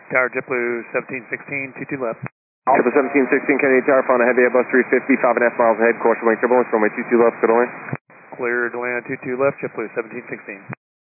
Tower JetBlue 1716, 22 left. JetBlue 1716, Kennedy Tower, found a heavy Airbus 350, 5.5 miles ahead, course runway turbulence, runway 22 left, clear to land. Clear to land 22 left, JetBlue 1716.